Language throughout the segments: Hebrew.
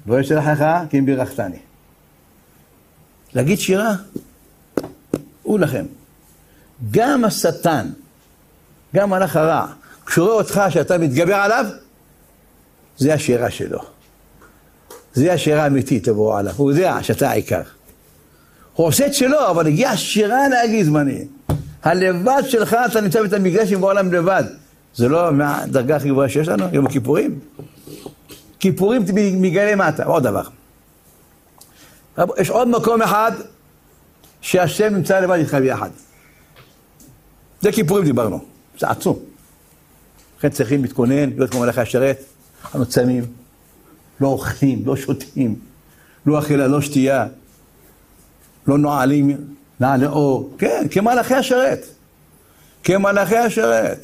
לא אשלח לך כי אם בירכתני. להגיד שירה, הוא לכם. גם השטן, גם מלאך הרע, כשרואה אותך שאתה מתגבר עליו, זה השירה שלו. זה השירה האמיתית לבוא עליו. הוא יודע שאתה העיקר. הוא עושה את שלו, אבל הגיע שירה להגיד זמני. הלבד שלך, אתה נמצא בית המקדש עם בעולם לבד. זה לא מהדרגה הכי גבוהה שיש לנו, יום הכיפורים. כיפורים מגלה מטה, עוד דבר. יש עוד מקום אחד שהשם נמצא לבד איתך ביחד. זה כיפורים דיברנו, זה עצום. לכן צריכים להתכונן, להיות כמו מלאכי השרת, אנו צמים, לא אוכלים, לא שותים, לא אכילה, לא שתייה, לא נועלים, נעלי אור, כן, כמלאכי השרת. כמלאכי השרת.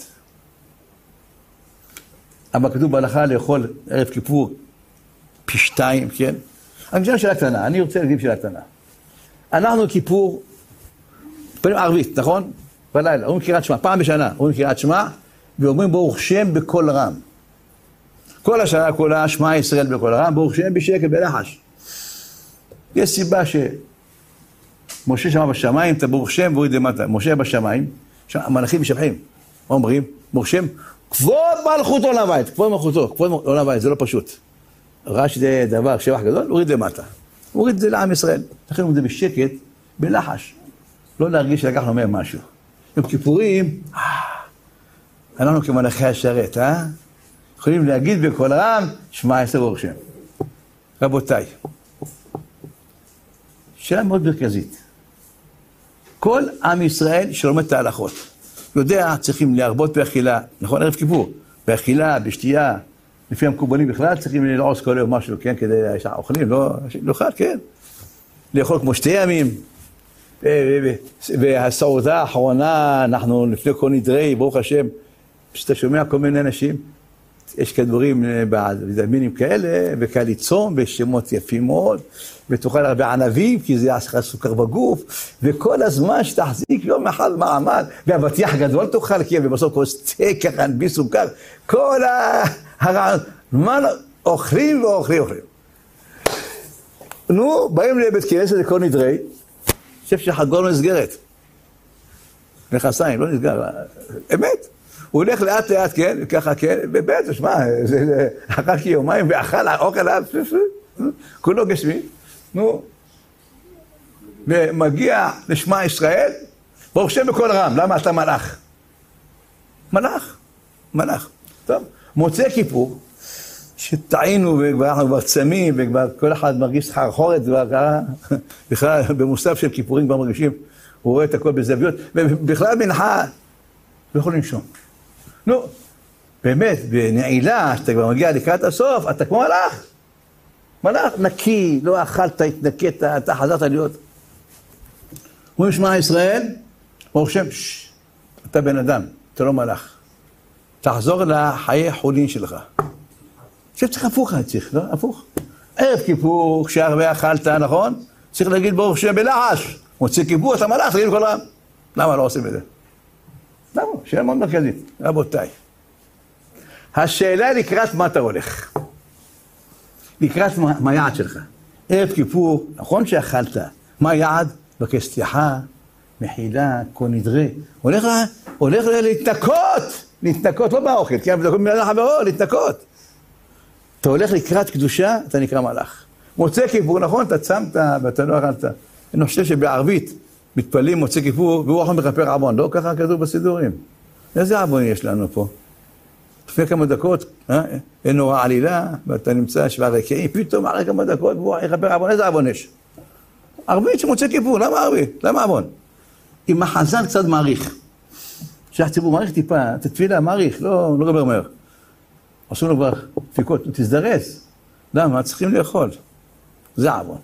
אבל כתוב בהלכה לאכול ערב כיפור פי 2, כן? אני משנה שאלה קטנה, אני רוצה להגיד שאלה קטנה. אנחנו כיפור, פעמים ערבית, נכון? בלילה, אומרים קריאת שמע, פעם בשנה, אומרים קריאת שמע, ואומרים ברוך שם בקול רם. כל השנה כולה, שמע ישראל בקול רם, ברוך שם בשקט בלחש. יש סיבה שמשה שמע בשמיים, אתה ברוך שם והוריד למטה. משה בשמיים, המלאכים משבחים. מה אומרים? ברוך שם, כבוד מלכותו עולם הבית, כבוד מלכותו, כבוד עולם הבית, זה לא פשוט. רש"י זה דבר שבח גדול, הוריד למטה. הוריד את זה לעם ישראל. לכן הוא זה בשקט, בלחש. לא להרגיש שלקחנו מהם משהו. יום כיפורים, אנחנו כמלאכי השרת, יכולים להגיד בקול רם, שמע ישראל ברוך שם. רבותיי, שאלה מאוד מרכזית. כל עם ישראל שלומד את ההלכות, יודע, צריכים להרבות באכילה, נכון, ערב כיפור, באכילה, בשתייה, לפי המקובלים בכלל, צריכים לעוס כל יום משהו, כן, כדי שאוכלים, לא אוכל, כן. לאכול כמו 2 ימים, והסעודה האחרונה, אנחנו לפני כל נדרי, ברוך השם, שאתה שומע כל מיני אנשים, יש כדורים בוויטמינים כאלה, וקל לצום, בשמות יפים מאוד, ותאכל הרבה ענבים, כי זה יעשה סוכר בגוף, וכל הזמן שתחזיק יום אחד מעמד, והבטיח גדול תאכל, כי ובסוף כל סטייק ככה, בלי סוכר, כל הרעיון, מה אוכלים ואוכלים. נו, באים לבית כנסת לכל נדרי, חושב שחגור לא נסגרת. נכסיים, לא נסגר, אמת. הוא הולך לאט לאט, כן, וככה, כן, ובאמת, שמע, זה אחר כיומיים, ואכל האוכל, כולו גשמי, נו, ומגיע לשמע ישראל, ברוך שם בקול רם, למה אתה מלאך? מלאך, טוב, מוצא כיפור, שטעינו וכבר אנחנו כבר צמים, וכבר כל אחד מרגיש סחרחורת, בכלל במוסף של כיפורים כבר מרגישים, הוא רואה את הכל בזוויות, ובכלל מנחה, לא יכול לנשום. נו, באמת, בנעילה, שאתה כבר מגיע לקראת הסוף, אתה כמו מלאך נקי, לא אכלת, התנקית, אתה חזרת להיות. הוא משמע ישראל, ברוך שם, אתה בן אדם, אתה לא מלאך. תחזור לחיי חולין שלך. עכשיו צריך הפוך, לא? הפוך. ערב כיפור, כשהרבה אכלת, נכון? צריך להגיד ברוך שם בלחש. מוצא כיפור, אתה מלאך, תגיד כל רם. למה לא עושים את זה? למה? שאלה מאוד מרכזית. רבותיי. השאלה לקראת מה אתה הולך. לקראת מה היעד שלך. ערב כיפור, נכון שאכלת. מה היעד? בקש סליחה, מחילה, כל נדרי. הולך להתנקות, לא באוכל, כי אתה מלאך חברו, להתנקות. אתה הולך לקראת קדושה, אתה נקרא מלאך. מוצא כיפור, נכון, אתה צמת ואתה לא אכלת. אני חושב שבערבית מתפלים מוצא כיפור, והוא יכול מכפר עוון, לא ככה כתוב בסידורים. איזה עוון יש לנו פה? לפני כמה דקות, אין נורא עלילה, ואתה נמצא שבעה רקיעים, פתאום אחרי כמה דקות, והוא יכפר עוון, איזה עוון יש? ערבית שמוצא כיפור, למה ערבית? למה עוון? אם החז"ל קצת מעריך, שהציבור מעריך טיפה, תתפילה מעריך, לא גבר מהר. עשו לו כבר דפיקות, תזדרז. למה? צריכים לאכול. זה עוון.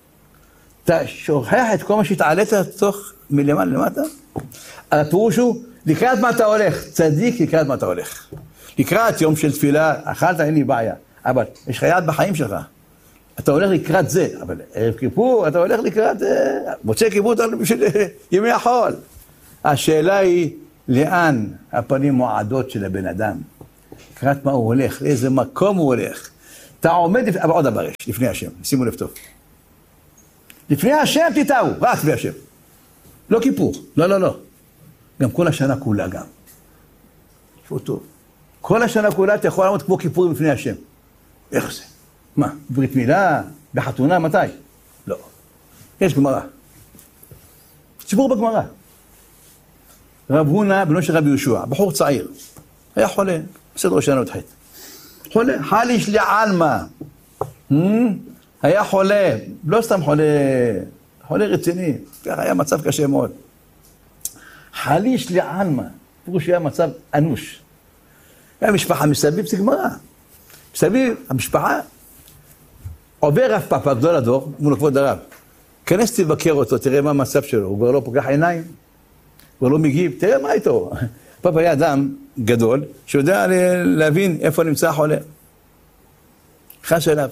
אתה שוכח את כל מה שהתעלית תוך מלמעלה למטה? הפירוש הוא, לקראת מה אתה הולך? צדיק לקראת מה אתה הולך. לקראת יום של תפילה, אכלת, אין לי בעיה. אבל יש לך יד בחיים שלך. אתה הולך לקראת זה, אבל ערב כיפור, אתה הולך לקראת, מוצא כיפור בשביל ימי החול. השאלה היא, לאן הפנים מועדות של הבן אדם? לקראת מה הוא הולך? לאיזה מקום הוא הולך? אתה עומד, אבל עוד דבר יש, לפני השם, שימו לב טוב. לפני השם תתארו, רק לפני השם. לא כיפור, לא. גם כל השנה כולה גם. תשמעו טוב. כל השנה כולה אתה יכול לעמוד כמו כיפורים לפני השם. איך זה? מה? ברית מילה? בחתונה? מתי? לא. יש גמרא. סיפור בגמרא. רב הונא, בנו של רבי יהושע, בחור צעיר. היה חולה, בסדר שנה ותחית. חולה, חליש לעלמא. היה חולה, לא סתם חולה, חולה רציני. ככה היה מצב קשה מאוד. חליש לעלמא. פירוש שהיה מצב אנוש. היה משפחה מסביב, זה גמרא. מסביב, המשפחה, עובר רב פאפה, גדול הדור, מול כבוד הרב. כנס תבקר אותו, תראה מה המצב שלו. הוא כבר לא פוקח עיניים, הוא כבר לא מגיב, תראה מה איתו. פאפה היה אדם גדול, שיודע להבין איפה נמצא החולה. חש אליו.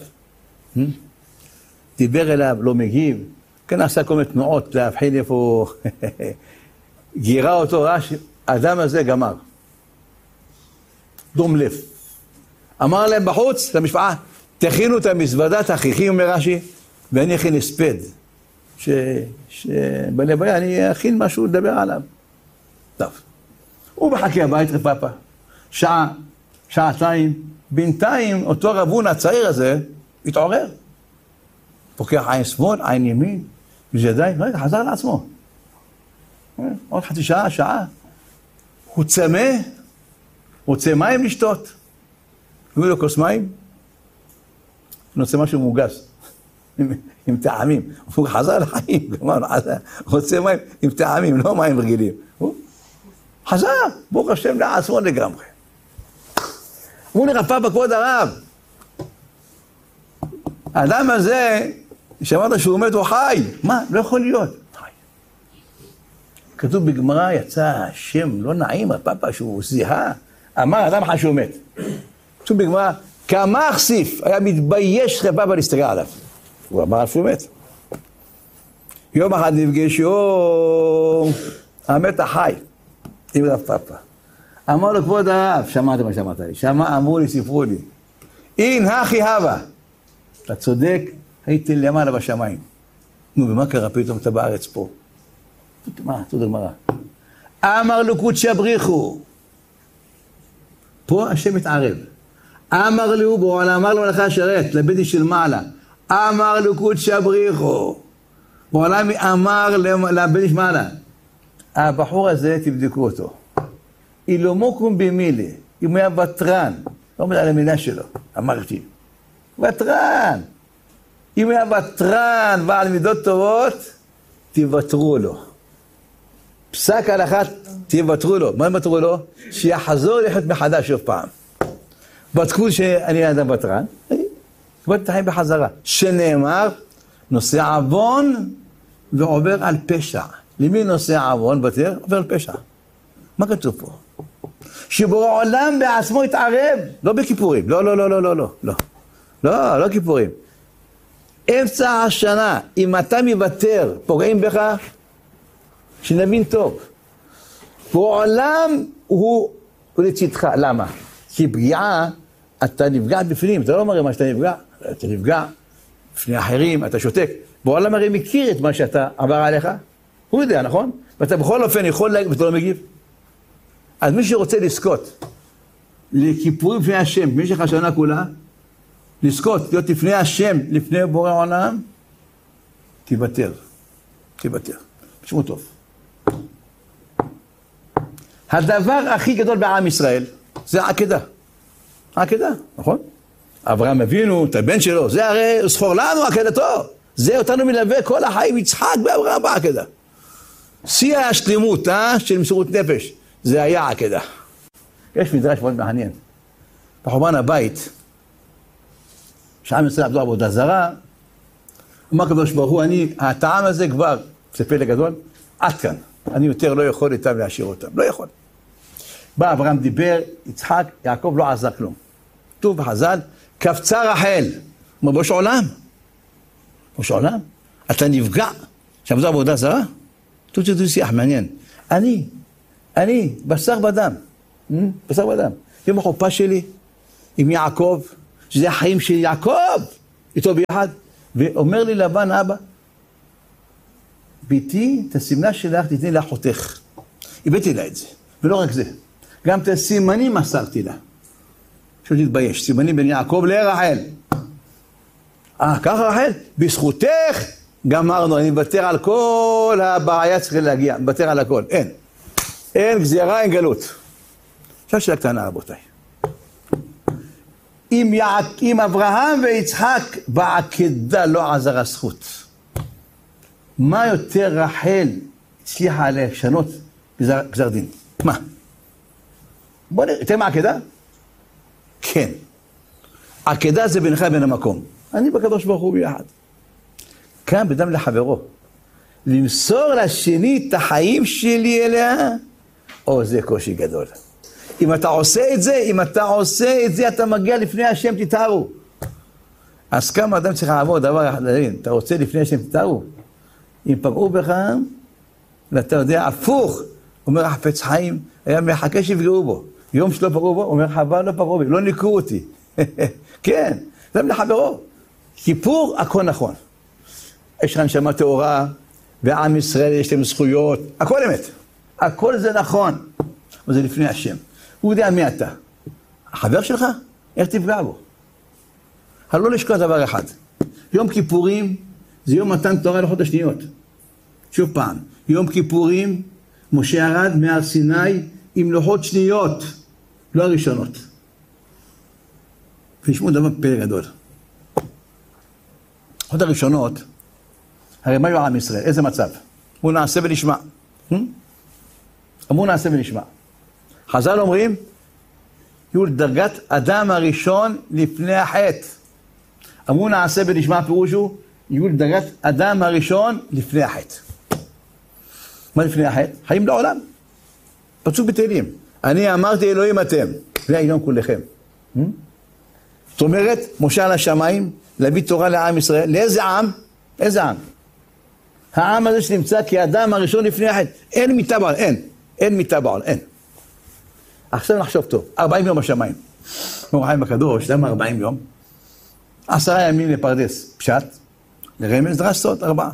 דיבר אליו, לא מגיב. כן, עשה כל מיני תנועות להבחין איפה גירה אותו רש. האדם הזה גמר. דום לב. אמר להם בחוץ, למשפחה, תכינו את המזוודה, תכריחי, אומר רש"י, ואני אכין הספד. שבלוויה אני אכין משהו לדבר עליו. טוב. הוא מחכה הבית רפאפה. שעה, שעתיים, בינתיים אותו רב הונא הצעיר הזה התעורר. פוקח עין שמאל, עין ימין, ידיים, רגע, חזר לעצמו. עוד חצי שעה, שעה. הוא צמא, רוצה מים לשתות. הביא לו כוס מים, הוא רוצה משהו מוגס, עם טעמים. הוא חזר לחיים, הוא רוצה מים עם טעמים, לא מים רגילים. הוא חזר, ברוך השם לעצמו לגמרי. הוא נרפא בכבוד הרב. האדם הזה, שמעת שהוא מת, הוא חי. מה? לא יכול להיות. חי. כתוב בגמרא, יצא שם לא נעים, הפאפה שהוא זיהה, אמר אדם חי שהוא מת. כתוב בגמרא, כמה אכסיף, היה מתבייש רפאפה להסתכל עליו. הוא אמר אף הוא מת. יום אחד נפגשו, המת החי, עם רפאפה. אמר לו, כבוד הרב, שמעת מה שאמרת לי, אמרו לי, סיפרו לי. אין הכי הווה. אתה צודק, הייתי למעלה בשמיים. נו, ומה קרה פתאום אתה בארץ פה? מה? תודה גמרא. אמר לו קודשא בריחו. פה השם מתערב. אמר לו בועל, אמר לו מלאכה שרת, לבדי של מעלה. אמר לו קודשא בריחו. בעולם אמר לבדי של מעלה. הבחור הזה, תבדקו אותו. אילומוקום במילה, אם הוא היה וטרן, לא אומר על המילה שלו, אמרתי. וטרן. אם הוא היה וטרן ועל מידות טובות, תוותרו לו. פסק הלכה, תוותרו לו. מה תוותרו לו? שיחזור לחיות מחדש שוב פעם. בדקו שאני אדם וטרן, תקבל את החיים בחזרה. שנאמר, נושא עוון ועובר על פשע. למי נושא עוון בטר? עובר על פשע. מה כתוב פה? שבורא עולם בעצמו התערב, לא בכיפורים, לא כיפורים. אמצע השנה, אם אתה מוותר, פוגעים בך, שנבין טוב. בורא עולם הוא לצדך, למה? כי פגיעה, אתה נפגע בפנים, אתה לא מראה מה שאתה נפגע, אתה נפגע בפני אחרים, אתה שותק. בורא עולם הרי מכיר את מה שאתה עבר עליך, הוא יודע, נכון? ואתה בכל אופן יכול להגיד, ואתה לא מגיב. אז מי שרוצה לזכות לכיפורים לפני השם, במשך השנה כולה, לזכות, להיות לפני השם, לפני בורא עולם, תוותר. תשמעו טוב. הדבר הכי גדול בעם ישראל, זה העקדה. העקדה, נכון? אברהם אבינו, את הבן שלו, זה הרי זכור לנו עקדתו. זה אותנו מלווה כל החיים, יצחק באברהם בעקדה. שיא השלמות של מסירות נפש. זה היה עקדה. יש מדרש מאוד מעניין. בחורבן הבית, שעם ישראל עבדו עבודה זרה, אמר הקדוש ברוך הוא, הטעם הזה כבר, זה פלא גדול, עד כאן. אני יותר לא יכול איתם להשאיר אותם. לא יכול. בא אברהם דיבר, יצחק, יעקב לא עזר כלום. כתוב בחז"ל, קפצה רחל. אומר, בוש עולם? אתה נפגע שעבדו עבודה זרה? תוציא שיח מעניין. אני, בשר בדם. יום החופה שלי, עם יעקב, שזה החיים של יעקב, איתו ביחד, ואומר לי לבן, אבא, ביתי, את השמלה שלך תתני לאחותך. הבאתי לה את זה, ולא רק זה, גם את הסימנים מסרתי לה. שלא תתבייש, סימנים בין יעקב לרחל. ככה רחל, בזכותך גמרנו, אני מוותר על כל הבעיה צריכה להגיע, מוותר על הכל, אין גזירה, אין גלות. עכשיו שאלה קטנה רבותיי. אם אברהם ויצחק בעקדה לא עזרה זכות, מה יותר רחל הצליחה לשנות גזר דין? מה? בוא נראה, אתם עקדה? כן. עקדה זה בינך בין המקום. אני בקדוש ברוך הוא ביחד. כאן בדם לחברו. למסור לשני את החיים שלי אליה, או זה קושי גדול. אם אתה עושה את זה, אתה מגיע לפני השם תתארו. אז כמה אדם צריך לעבור דבר אחד, אתה רוצה לפני השם תתארו? אם פגעו בך, ואתה יודע, הפוך, אומר החפץ חיים, היה מחכה שיפגעו בו. יום שלא פגעו בו, אומר חבל לא פגעו בי, לא ניקו אותי. כן, זה לחברו. כיפור, הכל נכון. יש לך נשמה טהורה, ועם ישראל יש להם זכויות, הכל אמת. הכל זה נכון. וזה לפני השם. הוא יודע מי אתה. החבר שלך, איך תפגע בו? הלא לשכוח דבר אחד. יום כיפורים זה יום מתן תורה ללוחות השניות. שוב פעם, יום כיפורים, משה ירד מהר סיני עם לוחות שניות, לא הראשונות. ונשמעו דבר פלא גדול. לוחות הראשונות, הרי מה יהיה עם ישראל? איזה מצב? הוא נעשה ונשמע. אמרו נעשה ונשמע. חז"ל אומרים, יהיו לדרגת אדם הראשון לפני החטא. אמרו נעשה ונשמע, פירושו, יהיו לדרגת אדם הראשון לפני החטא. מה לפני החטא? חיים לעולם. פסוק בתהילים. אני אמרתי אלוהים אתם, והיום כולכם. זאת אומרת, משה על השמיים, להביא תורה לעם ישראל. לאיזה עם? איזה עם? העם הזה שנמצא כאדם הראשון לפני החטא. אין מיטה בעולם, אין מיטה בעולם, אין. עכשיו נחשוב טוב, 40 יום בשמיים. כמו חיים בקדוש, למה 40 יום? 10 ימים לפרדס, פשט, לרמז, דרסות, 4.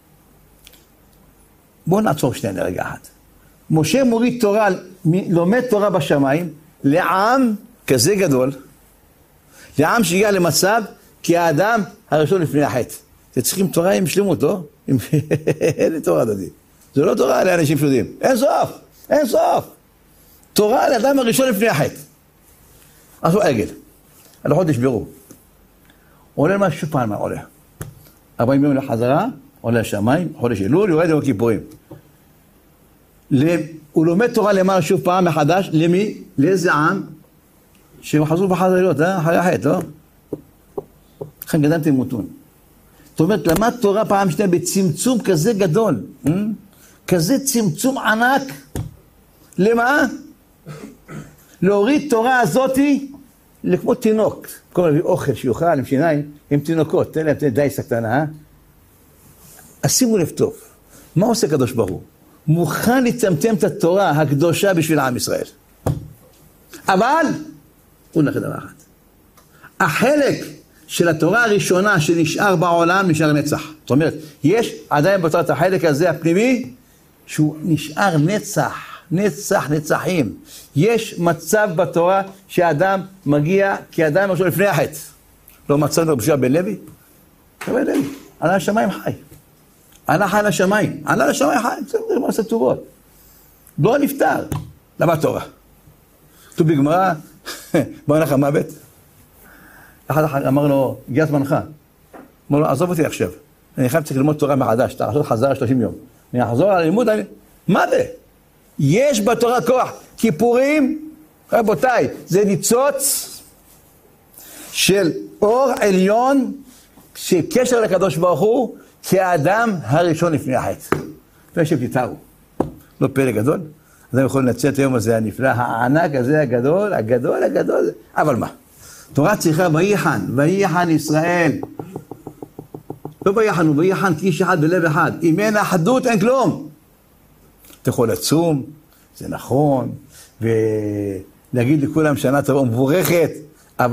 בואו נעצור שנייה לרגע אחד. משה מוריד תורה, לומד תורה בשמיים, לעם כזה גדול, לעם שהגיע למצב, כי האדם הראשון לפני החטא. זה צריכים תורה עם שלמות, לא? אין תורה דודי. זה לא תורה לאנשים פשוטים. אין סוף. תורה לאדם הראשון לפני החטא. עשו עגל. הלוחות נשברו. עולה מה שוב פעם, עולה. 40 יום לחזרה, עולה לשמיים, חודש אלול, יורד יום הכיפורים. הוא לומד תורה למעלה שוב פעם מחדש, למי? לאיזה עם? שהם חזרו בחזרות, אחרי החטא, לא? לכן גדלתם מותון. זאת אומרת, למד תורה פעם שנייה בצמצום כזה גדול. כזה צמצום ענק. למה? להוריד תורה הזאתי לכמו תינוק. כל להביא אוכל שיוכל עם שיניים, עם תינוקות. תן להם דייסה קטנה, אז שימו לב טוב. מה עושה הקדוש ברוך הוא? מוכן לצמצם את התורה הקדושה בשביל עם ישראל. אבל, הוא נכד דבר אחד. החלק של התורה הראשונה שנשאר בעולם נשאר נצח. זאת אומרת, יש עדיין בתורה את החלק הזה הפנימי, שהוא נשאר נצחים. יש מצב בתורה שהאדם מגיע כאדם משהו לפני החטא. לא מצאנו רבי בן לוי? רבי לוי, עלה לשמיים חי. עלה לשמיים חי, זה מעשה טובות. לא נפטר, למד תורה. כתוב בגמרא, בוא לך מוות. אחד אמר לו, הגיע זמנך. אמר לו, עזוב אותי עכשיו. אני חייב צריך ללמוד תורה מחדש, תעשות חזרה 30 יום. אני אחזור על הלימוד, מה זה? יש בתורה כוח. כיפורים, רבותיי, זה ניצוץ של אור עליון, שקשר לקדוש ברוך הוא, כאדם הראשון לפני החטא. לפני שתתארו. לא פלא גדול? אתם יכולים לנצל את היום הזה הנפלא, הענק הזה הגדול. אבל מה? תורה צריכה ויחן ישראל. לא ויחן כאיש אחד בלב אחד. אם אין אחדות אין כלום. אתה יכול לצום, זה נכון, ולהגיד לכולם שנה טובה ומבורכת, אבל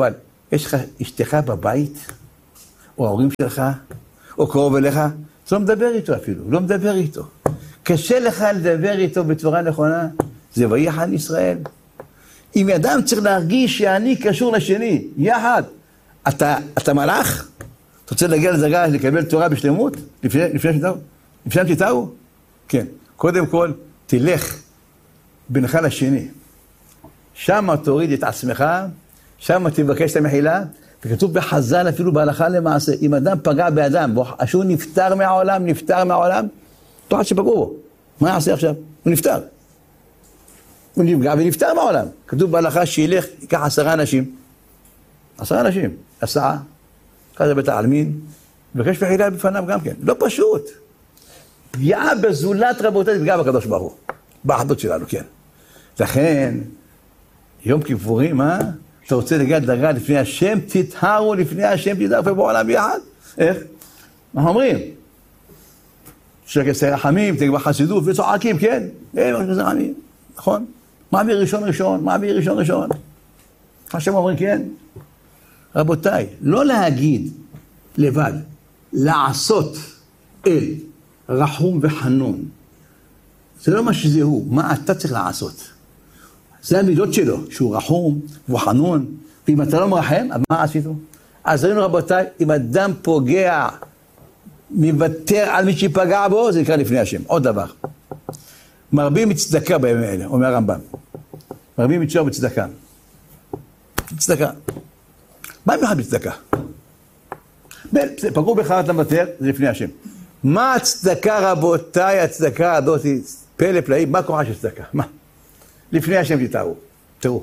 יש לך אשתך בבית, או ההורים שלך, או קרוב אליך, אתה לא מדבר איתו אפילו, לא מדבר איתו. קשה לך לדבר איתו בצורה נכונה, זה ויחן ישראל. אם אדם צריך להרגיש שאני קשור לשני, יחד, אתה מלאך? אתה רוצה להגיע לדרגה לקבל תורה בשלמות? לפני שתטעו? כן. קודם כל, תלך בינך לשני. שם תוריד את עצמך, שם תבקש את המחילה, וכתוב בחז"ל אפילו בהלכה למעשה, אם אדם פגע באדם, שהוא נפטר מהעולם, תוכל שפגעו בו. מה יעשה עכשיו? הוא נפטר. הוא נפגע ונפטר מהעולם. כתוב בהלכה שילך, ייקח 10 אנשים. 10 אנשים, הסעה, כזה בית העלמין, ובקש מחילה בפניו גם כן. לא פשוט. פגיעה בזולת רבותיי, פגיעה בקדוש ברוך הוא. באחדות שלנו, כן. לכן, יום כיפורים, אתה רוצה להגיע לדרגה לפני השם, תטהרו לפני השם, תטהרו בעולם ביחד. איך? אנחנו אומרים, שכסי רחמים, תגבה חסידות וצועקים, כן? רחמים, נכון? מעביר ראשון, מעביר ראשון. השם אומרים, כן? רבותיי, לא להגיד לבד, לעשות אל רחום וחנון. זה לא מה שזה הוא, מה אתה צריך לעשות? זה המידות שלו, שהוא רחום וחנון, ואם אתה לא מרחם, מה עשיתו? אז ראינו רבותיי, אם אדם פוגע, מוותר על מי שפגע בו, זה נקרא לפני השם. עוד דבר. מרבים מצדקה בימים האלה, אומר הרמב"ם. מרבים מצדקה בצדקה. צדקה. מה בכלל בצדקה? פגעו בך אתה מוותר, זה לפני השם. מה הצדקה רבותיי, הצדקה הזאת, פלא פלאים, מה כוחה של צדקה? מה? לפני השם תתארו, תראו.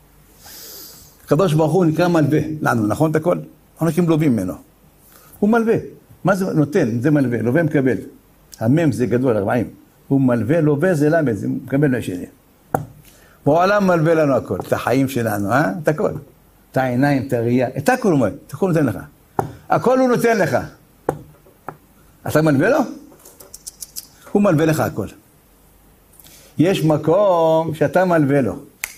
הקדוש ברוך הוא נקרא מלווה, לנו, נכון את הכל? אנחנו נקים לובים ממנו. הוא מלווה. מה זה נותן? זה מלווה, לווה מקבל. המם זה גדול, 40. הוא מלווה, לווה זה למד, זה מקבל מהשני. בעולם מלווה לנו הכל, את החיים שלנו, את הכל. את העיניים, את הראייה, את הכל הוא מלווה, את הכל נותן לך. הכל הוא נותן לך. אתה מלווה לו? הוא מלווה לך הכל. יש מקום שאתה מלווה לו.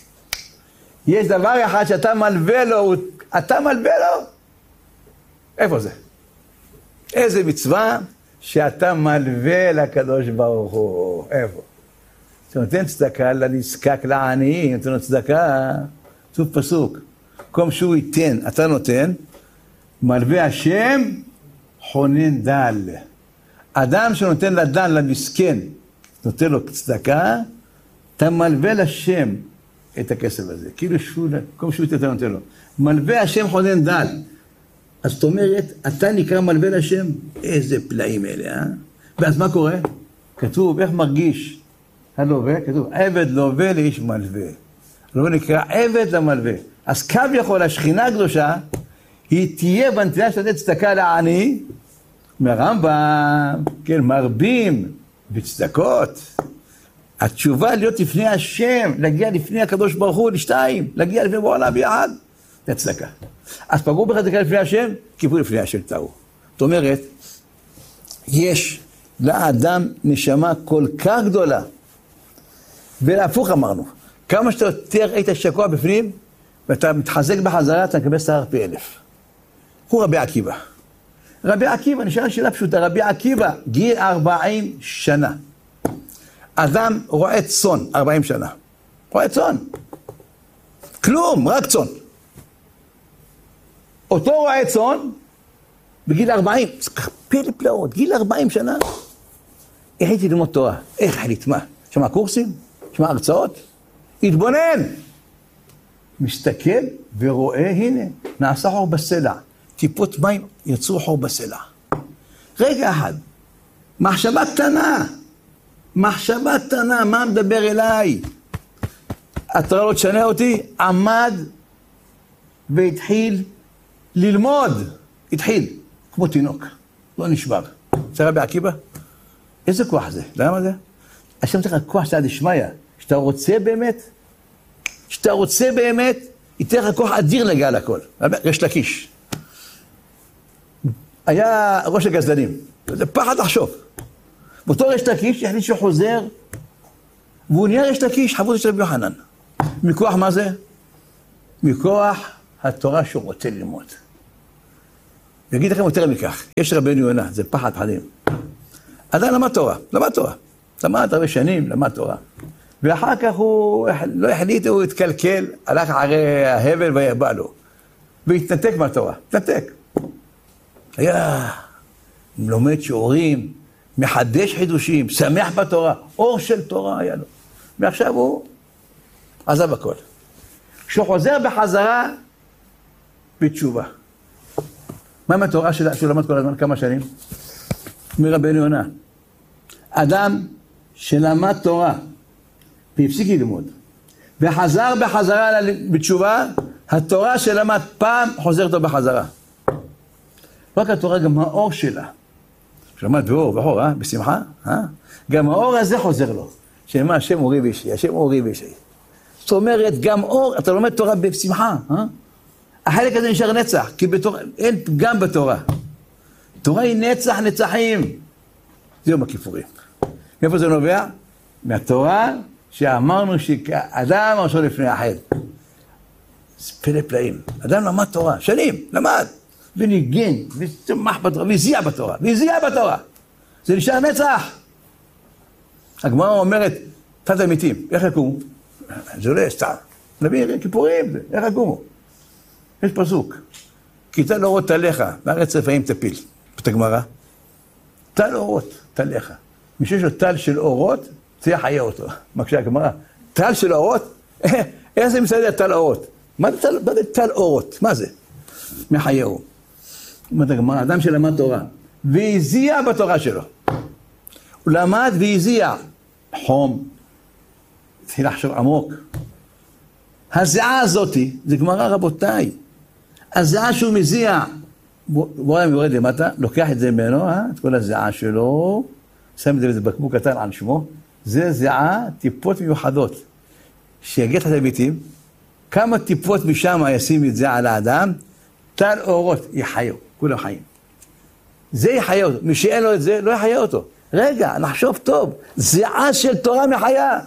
יש דבר אחד שאתה מלווה לו, אתה מלווה לו? איפה זה? איזה מצווה שאתה מלווה לקדוש ברוך הוא. איפה? אתה נותן צדקה לנזקק, לעני, אתה נותן צדקה, כתוב פסוק. כל שהוא ייתן, אתה נותן, מלווה השם, חונן דל. אדם שנותן לדל, למסכן, נותן לו צדקה, אתה מלווה לשם את הכסף הזה. כאילו כל שהוא ייתן, אתה נותן לו. מלווה השם חונן דל. אז זאת אומרת, אתה נקרא מלווה לשם, איזה פלאים אלה, ואז מה קורה? כתוב, איך מרגיש הלווה? כתוב, עבד לווה לאיש מלווה. לא נקרא עבד למלווה. אז כביכול השכינה הקדושה, היא תהיה בנתינה של לתת צדקה לעני, מהרמב"ם, כן, מרבים בצדקות. התשובה להיות לפני השם, להגיע לפני הקדוש ברוך הוא, לשתיים, להגיע לפני בעולם ביחד, זה צדקה. אז פגעו בך צדקה לפני השם, כיפור לפני השם טעו. זאת אומרת, יש לאדם נשמה כל כך גדולה, ולהפוך אמרנו, כמה שאתה יותר היית שקוע בפנים, ואתה מתחזק בחזרה, אתה מקבל שכר פי 1000. הוא רבי עקיבא. רבי עקיבא, נשאלה שאלה פשוטה, רבי עקיבא, גיל 40 שנה. אדם רואה צאן, 40 שנה. רואה צאן. כלום, רק צאן. אותו רואה צאן, בגיל 40, פלא פלאות, גיל 40 שנה, איך הייתי ללמוד תורה? איך הייתי, מה? שמע קורסים? שמע הרצאות? התבונן! מסתכל ורואה, הנה, נעשה חור בסלע. טיפות מים יצרו חור בסלע. רגע אחד, מחשבה קטנה, מה מדבר אליי? אתה לא תשנה אותי, עמד והתחיל ללמוד. התחיל, כמו תינוק, לא נשבר. זה רבי עקיבא? איזה כוח זה? למה זה? השם צריך כוח של דשמיא. שאתה רוצה באמת, ייתן לך כוח אדיר להגיע לכל. ריש לקיש. היה ראש הגזלנים. זה פחד לחשוב. באותו ריש לקיש החליט שהוא חוזר, והוא נהיה ריש לקיש, חבוד של רבי יוחנן. מכוח מה זה? מכוח התורה שהוא רוצה ללמוד. אני אגיד לכם יותר מכך, יש רבנו יונה, זה פחד פחדים. אדם למד תורה, למד הרבה שנים, למד תורה. ואחר כך הוא לא החליט, הוא התקלקל, הלך אחרי ההבל ויבא לו. והתנתק מהתורה, התנתק. היה לומד שיעורים, מחדש חידושים, שמח בתורה, אור של תורה היה לו. ועכשיו הוא עזב הכל. כשהוא חוזר בחזרה, בתשובה. מה מהתורה שהוא למד כל הזמן? כמה שנים? מרבנו יונה. אדם שלמד תורה, והפסיק ללמוד, וחזר בחזרה בתשובה, התורה שלמד פעם חוזרת לו בחזרה. רק התורה, גם האור שלה, שלמד באור, בשמחה, גם האור הזה חוזר לו. שמה, השם אורי וישי, השם אורי וישי. זאת אומרת, גם אור, אתה לומד תורה בשמחה, החלק הזה נשאר נצח, כי אין פגם בתורה. תורה היא נצח נצחים. זה יום הכיפורים. מאיפה זה נובע? מהתורה שאמרנו שאדם הראשון לפני החל. זה פלא פלאים. אדם למד תורה, שנים, למד. וניגן, וצמח בתורה, והזיע בתורה. זה נשאר נצח. הגמרא אומרת, תת המתים, איך יקומו? זה לא סתם. נביא כיפורים, איך יקומו? יש פסוק, כי תל אורות תליך, והארץ רפאים תפיל. את הגמרא, תל אורות תליך. מי שיש לו תל של אורות, זה יחיה אותו. מקשה הגמרא, תל של אורות? איך זה מסתדר תל אורות? מה זה תל אורות? מה זה? מחייהו. אומרת הגמרא, אדם שלמד תורה, והזיע בתורה שלו. הוא למד והזיע. חום, התחיל לחשוב עמוק. הזיעה הזאת, זה גמרא רבותיי, הזיעה שהוא מזיע, בוא יורד למטה, לוקח את זה ממנו, את כל הזיעה שלו, שם את זה בבקבוק קטן על שמו, זה זיעה, טיפות מיוחדות, שיגיע את התלמידים, כמה טיפות משם ישים את זה על האדם, תל אורות, יחיו, כולם חיים. זה יחיה אותו, מי שאין לו את זה, לא יחיה אותו. רגע, נחשוב טוב, זיעה של תורה מחיה.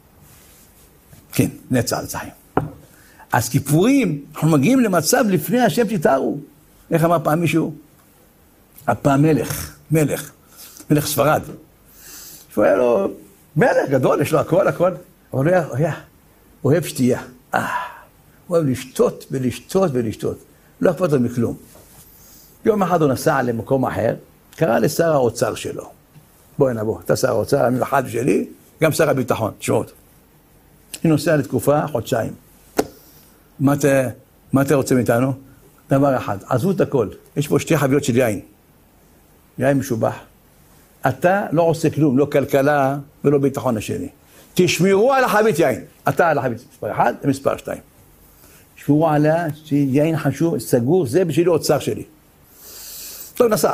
כן, נצח לצחים. אז כיפורים, אנחנו מגיעים למצב לפני השם תתארו. איך אמר פעם מישהו? הפעם מלך ספרד. שהוא היה לו מלך גדול, יש לו הכל. אבל הוא היה אוהב שתייה. הוא אוהב לשתות. לא אכפת לו מכלום. יום אחד הוא נסע למקום אחר, קרא לשר האוצר שלו. נבוא, אתה שר האוצר, המיוחד שלי, גם שר הביטחון, תשמעו. אני נוסע לתקופה, חודשיים. מה אתה רוצה מאיתנו? דבר אחד, עזבו את הכל. יש פה 2 חביות של יין משובח. אתה לא עושה כלום, לא כלכלה ולא ביטחון השני. תשמרו על החבית יין. אתה על החבית מספר 1 ומספר 2. תשמרו עליה, שיין חשוב, סגור, זה בשביל האוצר שלי. טוב, נסע.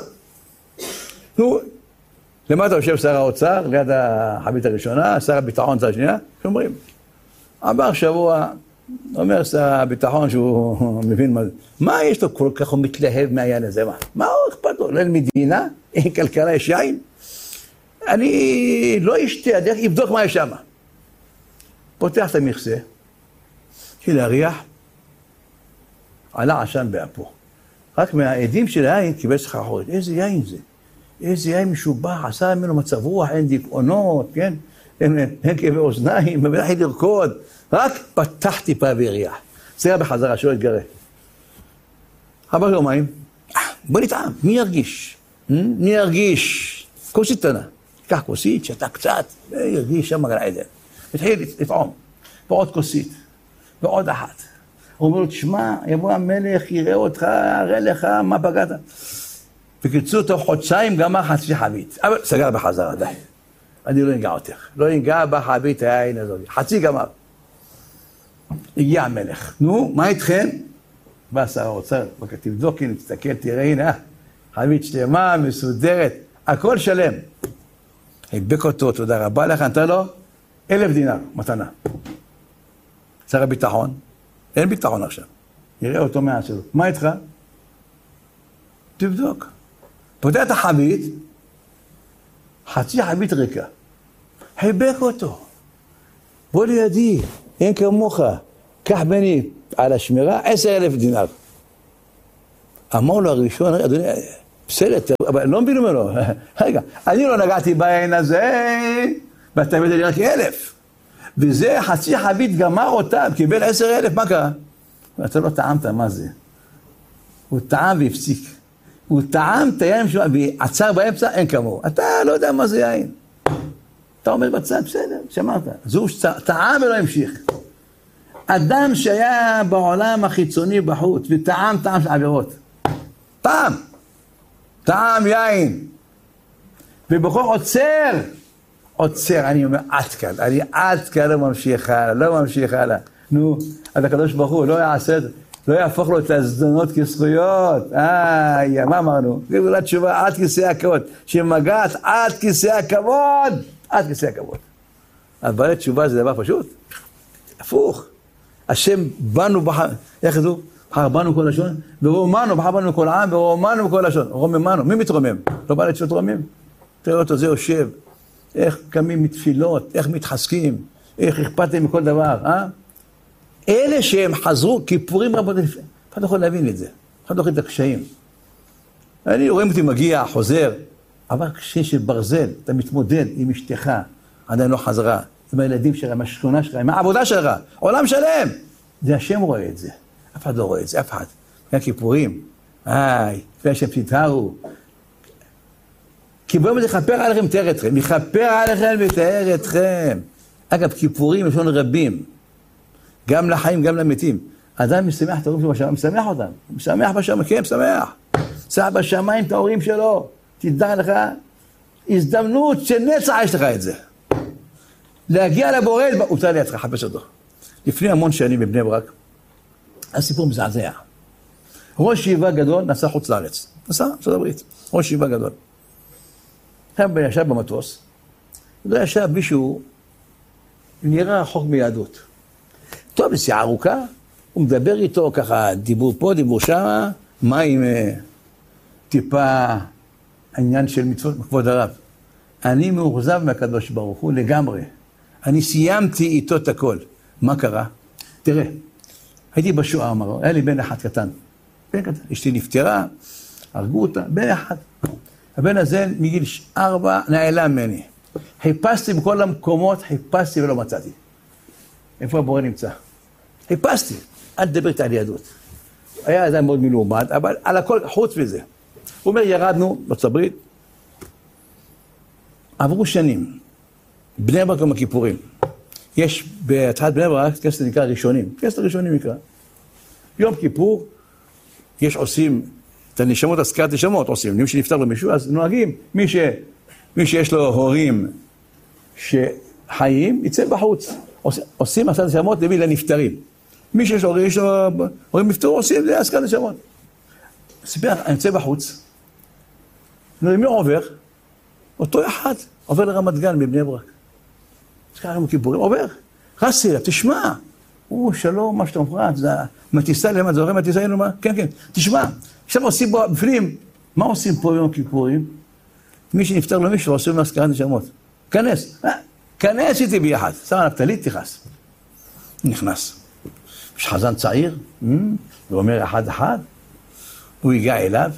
למטה יושב שר האוצר, ליד החבית הראשונה, שר הביטחון צד השנייה, שאומרים, עבר שבוע, אומר שר הביטחון שהוא מבין מה זה. מה יש לו כל כך הוא מתלהב מהיין הזה? מה הוא אכפת לו? אין מדינה? אין כלכלה, יש יין? אני לא אשתה, אני אבדוק מה יש שם. פותח את המכסה, התחיל להריח, עלה עשן באפו. רק מהעדים של היין קיבל סחרחורת. איזה יין זה? איזה יין משובח, עשה ממנו מצב רוח, אין דיכאונות, כן? אין כאבי אוזניים, מבטח לרקוד. רק פתח טיפה והריח. זה בחזרה, שלא יתגרה. עבר יומיים, בוא נטעם, מי ירגיש? כוסית קטנה. קח כוסית, שתה קצת, וירגיש שם גן עדן. התחיל לטעום, ועוד כוסית, ועוד אחת. הוא אומר לו, תשמע, יבוא המלך, יראה אותך, יראה לך, מה פגעת? וקיצור, תוך חודשיים גמר חצי חבית. אבל סגר בחזרה, די. אני לא אנגע אותך. לא אנגע בחבית העין הזאת. חצי גמר. הגיע המלך. נו, מה איתכם? בא שר האוצר, תבדוק, הנה, תסתכל, תראה, הנה, חבית שלמה, מסודרת, הכל שלם. חיבק אותו, תודה רבה לך, נתן לו 1,000 דינר, מתנה. שר הביטחון, אין ביטחון עכשיו. יראה אותו מהעשרות. מה איתך? תבדוק. פותח את החבית, חצי חבית ריקה. חיבק אותו. בוא לידי, אין כמוך. קח בני, על השמירה 10,000 דינר. אמר לו הראשון, אדוני, בסדר, אבל לא מבינו ממנו, רגע, אני לא נגעתי בעין הזה, ואתה הבאת לי רק 1,000. וזה חצי חבית גמר אותה, קיבל 10,000, מה קרה? ואתה לא טעמת מה זה. הוא טעם והפסיק. הוא טעם את היין שלו, ועצר באמצע, אין כמוהו. אתה לא יודע מה זה יין. אתה עומד בצד, בסדר, שמעת. זהו טעם ולא המשיך. אדם שהיה בעולם החיצוני בחוץ, וטעם טעם של עבירות. טעם יין. ובכל עוצר, אני אומר, עד כאן, לא ממשיך הלאה. נו, אז הקדוש ברוך הוא לא יעשה את זה. לא יהפוך לו את הזדונות כזכויות. מה אמרנו? גאולה תשובה עד כיסא הכבוד. שמגעת עד כיסא הכבוד. אז בעלי תשובה זה דבר פשוט. הפוך. השם בנו בחר, איך כתוב? בחר בנו כל לשון, ורומנו, בחר בנו כל עם, ורומנו כל לשון. רוממנו. מי מתרומם? לא בעלי תשובות רומם. תראה אותו, זה יושב. איך קמים מתפילות, איך מתחזקים, איך אכפת להם מכל דבר, אלה שהם חזרו כיפורים רבות לפני, אחד לא יכול להבין את זה, אחד לא יכול את הקשיים. אני רואה אותי מגיע, חוזר, אבל קשה של ברזל, אתה מתמודד עם אשתך, עדיין לא חזרה, עם הילדים שלך, עם השכונה שלך, עם העבודה שלך, עולם שלם. זה השם רואה את זה, אף אחד לא רואה את זה, אף אחד. היה כיפורים, לפני השם תתארו, כי בואו יכפר עליכם תאר אתכם, יכפר עליכם ותאר אתכם. אגב, כיפורים יש לנו רבים, גם לחיים, גם למתים. אדם משמח את ההורים שלו בשמיים, משמח אותם, משמח בשמיים, כן, משמח. שם בשמיים את ההורים שלו, תדע לך, הזדמנות שנצח יש לך את זה. להגיע לבורא, הוא רוצה לידך, חפש אותו. לפני המון שנים בבני ברק, הסיפור מזעזע. ראש ישיבה גדול נסע חוץ לארץ, נסע, ארצות הברית, ראש ישיבה גדול. ישב במטוס, לא ישב מישהו, נראה רחוק מיהדות. טוב, נסיעה ארוכה, הוא מדבר איתו ככה, דיבור פה, דיבור שם, מה עם טיפה העניין של מצוות כבוד הרב. אני מאוכזב מהקדוש ברוך הוא לגמרי. אני סיימתי איתו את הכל. מה קרה? תראה, הייתי בשואה, אמרו, היה לי בן אחד קטן. אשתי נפטרה, הרגו אותה, בן אחד. הבן הזה מגיל 4 נעלם ממני. חיפשתי בכל המקומות, חיפשתי ולא מצאתי. איפה הבורא נמצא? חיפשתי, אל תדבר איתה על יהדות. היה אדם מאוד מלומד, אבל על הכל חוץ מזה. הוא אומר, ירדנו בארצות הברית, עברו שנים, בני ברק יום הכיפורים. יש בהתחלת בני ברק, כנסת נקרא ראשונים, כנסת ראשונים נקרא. יום כיפור, יש עושים, את הנשמות, הזכרת נשמות עושים, מי שנפטר למישהו, אז נוהגים, מי שיש לו הורים שחיים, יצא בחוץ. עושים הזכרת נשמות למי לנפטרים. מי שיש לו הורים נפטרו, עושים, זה הזכרת נשמות. סיפר, אני יוצא בחוץ, מי עובר? אותו אחד, עובר לרמת גן בבני ברק. אז ככה יום כיפורים, עובר. רסי לה, תשמע. שלום, מה שאתה אומר, מטיסה למה, זה הרי מטיסה לנו מה? כן, כן, תשמע. עכשיו עושים בו, בפנים, מה עושים פה יום כיפורים? מי שנפטר לו מישהו, עושים מהזכרת נשמות. כנס איתי ביחד. שר הנפתלית, תכנס. נכנס. יש חזן צעיר, הוא אומר אחד, הוא הגיע אליו.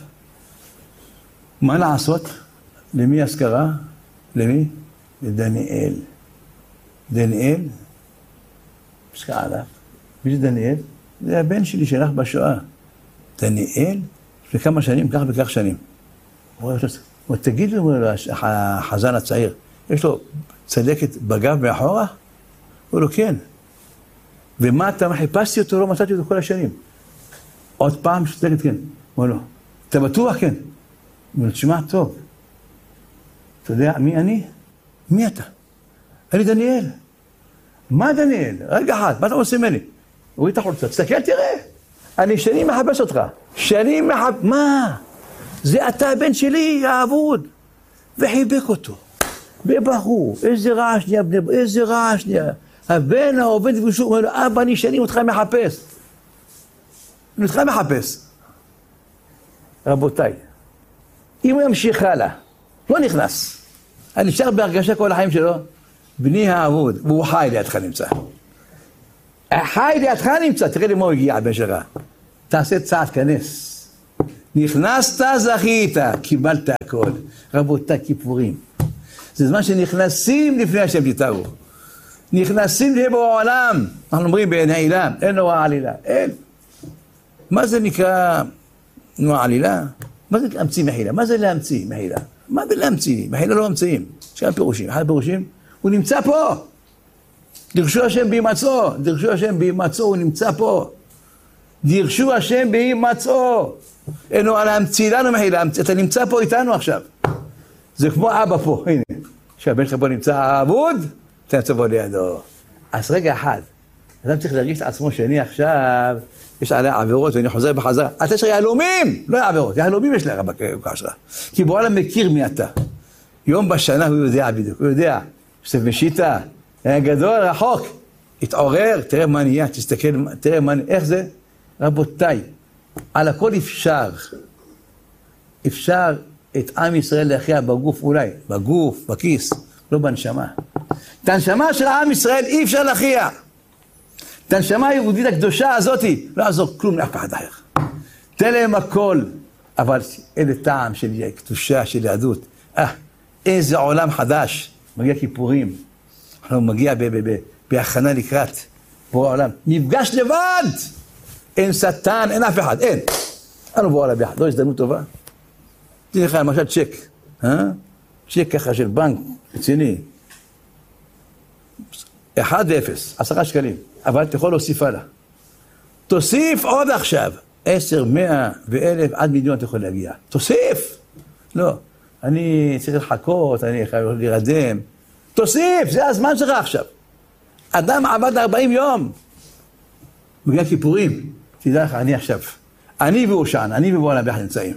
מה לעשות? למי הזכרה? למי? לדניאל. דניאל? פסקה עליו. מי זה דניאל? זה הבן שלי שלך בשואה. דניאל? לפני כמה שנים, כך וכך שנים. הוא אומר, תגיד לו, החזן הצעיר, יש לו צדקת בגב מאחורה? הוא אומר לו, כן. ומה אתה חיפשתי אותו, לא מצאתי אותו כל השנים. עוד פעם שצדקת, כן. הוא אומר לו, אתה בטוח? כן. הוא אומר, תשמע טוב. אתה יודע מי אני? מי אתה? אני דניאל. מה דניאל? רגע אחד, מה אתה עושה ממני? הוא יתח חולצה, תסתכל תראה. אני שנים מחפש אותך. מה? זה אתה הבן שלי, האבוד. וחיבק אותו. ובחור, איזה רעש נהיה בני, איזה רעש נהיה. הבן העובד ובשור, אומר לו, אבא, אני שנים אותך מחפש. אני אותך מחפש. רבותיי, אם הוא ימשיך הלאה, לא נכנס. אני נשאר בהרגשה כל החיים שלו, בני האבוד, והוא חי לידך נמצא. חי לידך נמצא, תראה למה הוא הגיע הבן שלך. תעשה צעד, כנס. נכנסת, זכית, קיבלת הכל. רבותיי, כיפורים. זה זמן שנכנסים לפני השם תתארו. נכנסים בעולם. אנחנו אומרים בנעילה, אין נורא עלילה. אין. מה זה נקרא נורא עלילה? מה זה להמציא מחילה? מה זה להמציא מחילה? מה זה להמציא? מחילה לא ממציאים. יש כמה פירושים. אחד הפירושים, הוא נמצא פה. דרשו השם בהימצאו. דרשו השם בהימצאו, הוא נמצא פה. דרשו השם בהימצאו. אינו על להמציא לנו מחילה. אתה נמצא פה איתנו עכשיו. זה כמו אבא פה. הנה. שהבן שלך פה נמצא אבוד, אתה נמצא פה לידו. אז רגע אחד. אדם צריך להרגיש את עצמו שאני עכשיו, יש עליה עבירות ואני חוזר בחזרה. אתה יש יהלומים, לא עבירות, יהלומים יש לך בקרקע שלך. כי בעולם מכיר מי אתה. יום בשנה הוא יודע בדיוק, הוא יודע, שסף משיטה, היה גדול, רחוק, התעורר, תראה מה נהיה, תסתכל, תראה מה נהיה, איך זה? רבותיי, על הכל אפשר את עם ישראל להכריע בגוף אולי, בגוף, בכיס, לא בנשמה. את הנשמה של עם ישראל אי אפשר להכריע. את הנשמה היהודית הקדושה הזאת, לא יעזור כלום לאף אחד אחר. תן להם הכל, אבל איזה טעם של קדושה, של יהדות. איזה עולם חדש, מגיע כיפורים. אנחנו מגיע בהכנה לקראת בורא העולם. נפגש לבד! אין שטן, אין אף אחד, אין. אנו בורא העולם ביחד, לא הזדמנות טובה. תן לך למשל צ'ק, צ'ק ככה של בנק רציני. 1 ו-0, 10 שקלים. אבל אתה יכול להוסיף הלאה. תוסיף עוד עכשיו. 10, 100 ו-1000 עד מיליון אתה יכול להגיע. תוסיף! לא. אני צריך לחכות, אני חייב להירדם. תוסיף! זה הזמן שלך עכשיו. אדם עבד 40 יום. בגלל כיפורים. תדע לך, אני עכשיו. אני והושען, אני ובועלה ביחד נמצאים.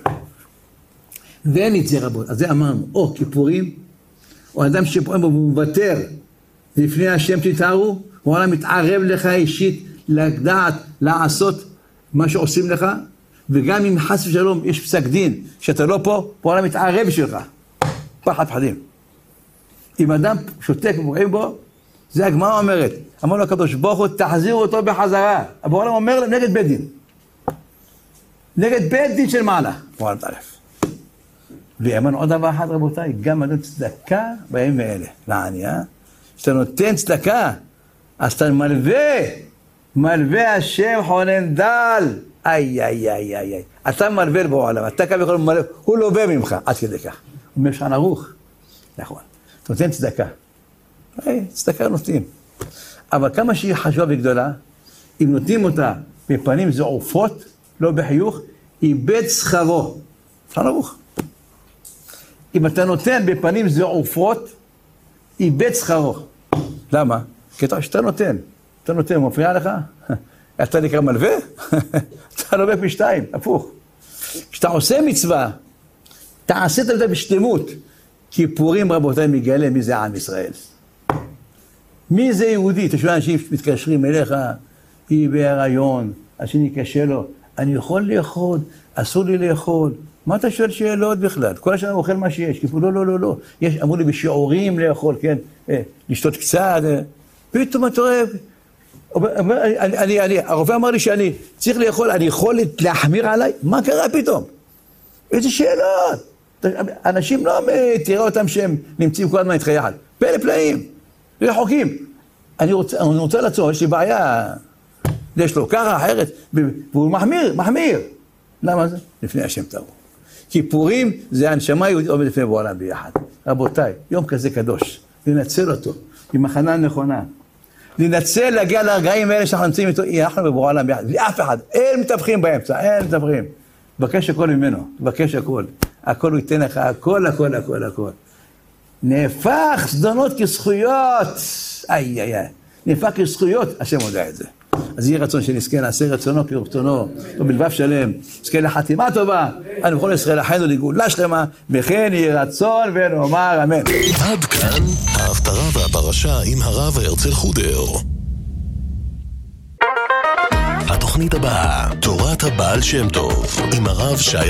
ואין את זה רבות. אז זה אמרנו, או כיפורים, או אדם שפועם בו ומוותר, לפני השם תתארו, הוא עולם מתערב לך אישית לדעת, לעשות מה שעושים לך, וגם אם חס ושלום יש פסק דין, שאתה לא פה, הוא עולם מתערב בשבילך. פחד פחדים. אם אדם שותק ופוגעים בו, זה הגמרא אומרת, אמר לו הקדוש ברוך הוא, תחזירו אותו בחזרה. אבל העולם אומר להם נגד בית דין. נגד בית דין של מעלה. הוא עולם מתערף. ואמרנו עוד דבר אחד רבותיי, גם אדם צדקה בימים האלה. לעניה, שאתה נותן צדקה, אז אתה מלווה השם חונן דל. איי. אתה מלווה בעולם, אתה כביכול מלווה, הוא לווה ממך, עד כדי כך. הוא אומר שכן ערוך. נכון. אתה נותן צדקה. צדקה נותנים. אבל כמה שהיא חשובה וגדולה, אם נותנים אותה בפנים זעופות, לא בחיוך, איבד שכרו. שכן ערוך. אם אתה נותן בפנים זעופות, איבד שכרו. למה? כי אתה נותן. אתה נותן, הוא מפריע לך? אתה נקרא מלווה? אתה לווה פי 2, הפוך. כשאתה עושה מצווה, תעשה את זה בשלמות. כיפורים רבותיי מגלה מי זה עם ישראל. מי זה יהודי? אתה שואל אנשים שמתקשרים אליך, היא בהיריון, השני קשה לו, אני יכול לאכול, אסור לי לאכול. מה אתה שואל שאלות בכלל? כל השנה אוכל מה שיש. לא. יש, אמרו לי בשיעורים לאכול, כן? לשתות קצת. פתאום אתה רואה, הרופא אמר לי שאני צריך לאכול, אני יכול להחמיר עליי? מה קרה פתאום? איזה שאלות? אנשים לא תראה אותם שהם נמצאים כל הזמן איתך יחד. פלא פלאים, רחוקים. אני רוצה לעצור, יש לי בעיה, יש לו ככה, אחרת, והוא מחמיר. למה זה? לפני השם תראו. כיפורים זה הנשמה יהודית עומד לפני בעולם ביחד. רבותיי, יום כזה קדוש, לנצל אותו, עם הכנה נכונה. לנצל להגיע לרגעים האלה שאנחנו נמצאים איתו, אנחנו בבורא ביחד, לאף אחד, אין מתווכים באמצע, אין מתווכים. בקש הכל ממנו, בקש הכל. הכל הוא ייתן לך, הכל. נהפך זדונות כזכויות. איי. נהפך כזכויות, השם יודע את זה. אז יהיה רצון שנזכה נעשה רצונו כרצונו, ובלבב שלם, נזכה לחתימה טובה, אנו בכל ישראל אחינו לגאולה שלמה, וכן יהיה רצון ונאמר אמן. עד כאן ההפטרה והפרשה עם הרב הרצל חודר. התוכנית הבאה, תורת הבעל שם טוב, עם הרב שי